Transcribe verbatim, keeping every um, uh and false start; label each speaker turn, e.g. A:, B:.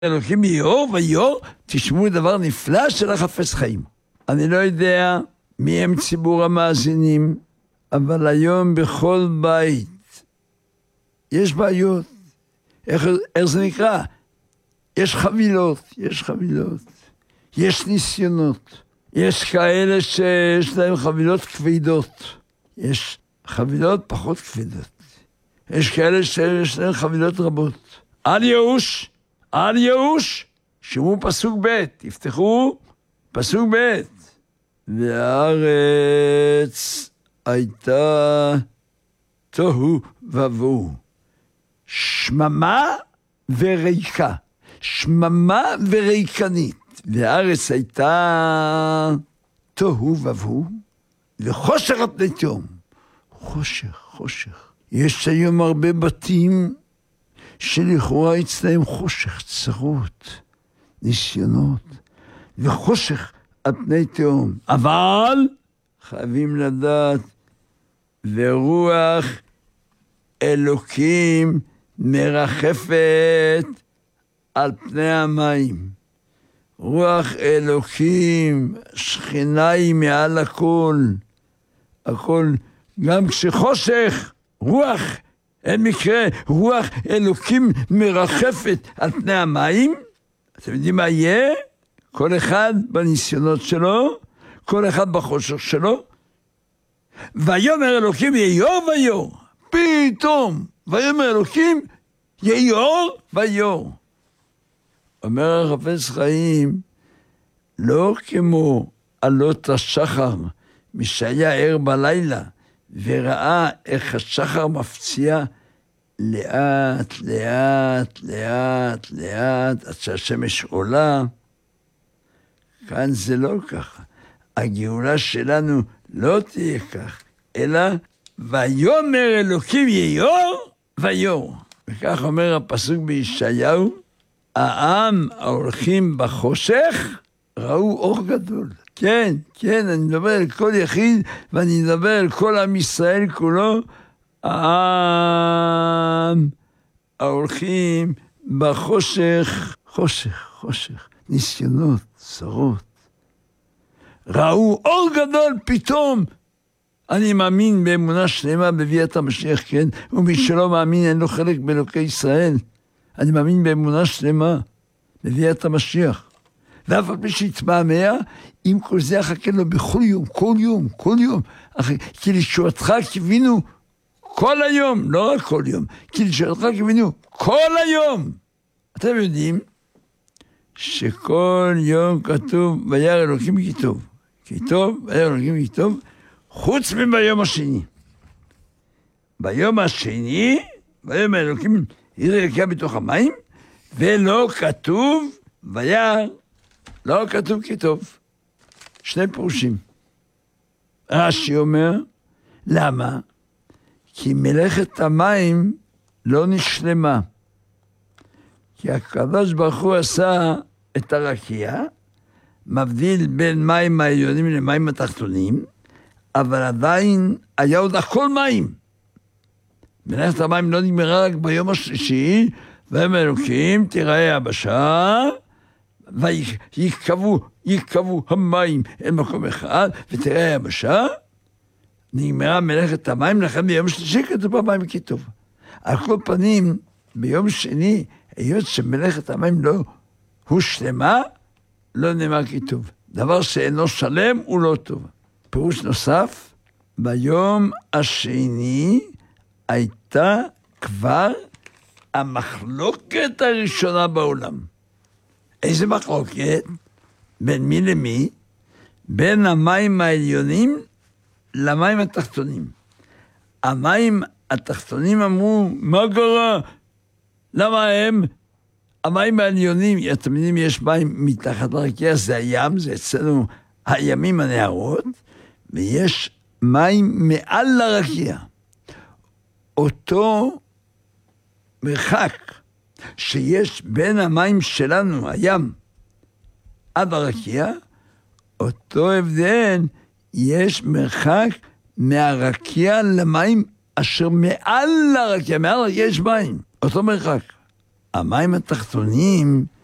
A: אלוקים יאור ויאור, תשמעו דבר נפלא של החפץ חיים. אני לא יודע מי הם ציבור המאזינים, אבל היום בכל בית יש בעיות. איך, איך זה נקרא? יש חבילות, יש חבילות. יש ניסיונות. יש כאלה שיש להם חבילות כבדות. יש חבילות פחות כבדות. יש כאלה שיש להם חבילות רבות. אל ייאוש, אל ייאוש. שמעו פסוק ב', תפתחו פסוק ב'. והארץ הייתה תוהו ובוהו. שממה וריקה. שממה וריקנית. והארץ הייתה תוהו ובוהו. וחושך על פני תהום. חושך, חושך. יש היום הרבה בתים שלכאורה אצלם חושך, צרות, ניסיונות, וחושך על פני תהום. אבל חייבים לדעת, ורוח אלוקים מרחפת על פני המים. רוח אלוקים, שכינה היא מעל הכל. הכל, גם כשחושך, רוח, אין מקרה, רוח אלוקים מרחפת על פני המים. אתם יודעים מה יהיה? כל אחד בניסיונות שלו, כל אחד בחושך שלו. ויאמר אלוקים יאור ויאור. פתאום, ויאמר אלוקים יאור ויאור. אומר החפץ חיים, לא כמו עלות השחר, מי שהיה ער בלילה, וראה איך השחר מפציע לאט, לאט, לאט, לאט, עד שהשמש עולה. כאן זה לא ככה. הגאולה שלנו לא תהיה כך, אלא ויאמר אלוקים יאור ויאור. וכך אומר הפסוק בישעיהו, העם ההולכים בחושך ראו אור גדול. כן, כן, אני מדבר על כל יחיד, ואני מדבר על כל עם ישראל כולו. העם ההולכים בחושך, חושך, חושך, ניסיונות, צרות. ראו אור גדול פתאום. אני מאמין באמונה שלמה בביאת המשיח, כן? ומי שלא מאמין אין לו חלק באלוקי ישראל. אני מאמין באמונה שלמה בביאת המשיח. ואף על פי שהתמהמה, עם כל זה אחכה לו בכל יום, כל יום, כל יום. כי לשועתך קיווינו כל היום, לא רק כל יום, כי לשועתך קיווינו כל היום. אתם יודעים שכל יום כתוב, וירא אלוקים כי טוב. כי טוב, וירא אלוקים כי טוב, חוץ מביום השני. ביום השני, ויאמר אלוקים ירא אלוקים בתוך המים, ולא כתוב וירא, לא כתוב כי טוב. שני פירושים. רש"י אומר, למה? כי מלאכת המים לא נשלמה. כי הקדוש ברוך הוא עשה את הרקיע, מבדיל בין מים העליונים למים התחתונים, אבל עדיין היה עוד הכל מים. מלאכת המים לא נגמרה רק ביום השלישי, והם אלוקים תיראה הבשה, ויקבו, יקבו המים אל מקום אחד, ותראה הבשה, נגמרה מלאכת המים, לכן ביום שלישי כתוב במים כי טוב. על כל פנים, ביום שני, היות שמלאכת המים לא הושלמה, לא נאמר כי טוב. דבר שאינו שלם הוא לא טוב. פירוש נוסף, ביום השני הייתה כבר המחלוקת הראשונה בעולם. איזה מחלוקת? בין מי למי? בין המים העליונים למים התחתונים. המים התחתונים אמרו, מה קרה? למה הם? המים העליונים, אתם יודעים, יש מים מתחת לרקיע, זה הים, זה אצלנו הימים הנהרות, ויש מים מעל לרקיע. אותו מרחק שיש בין המים שלנו, הים, עד הרקיע, אותו הבדל, יש מרחק מהרקיע למים אשר מעל לרקיע, מעל הרקיע יש מים, אותו מרחק. המים התחתונים